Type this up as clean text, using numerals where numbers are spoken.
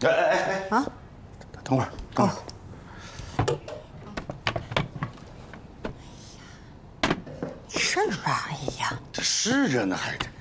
啊！ 等会儿，等会儿。 是啊，哎呀， 这湿着呢，还得。